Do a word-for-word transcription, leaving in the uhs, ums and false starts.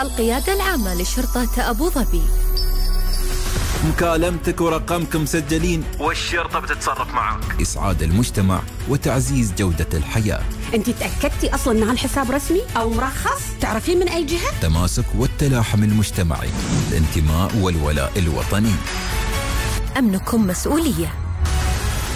القيادة العامة لشرطة أبو ظبي. مكالمتك ورقمك مسجلين والشرطة بتتصرف معك. إسعاد المجتمع وتعزيز جودة الحياة. أنت تأكدتي أصلاً أن هالحساب رسمي أو مرخص؟ تعرفين من أي جهة؟ تماسك والتلاحم المجتمعي، الانتماء والولاء الوطني. أمنكم مسؤولية.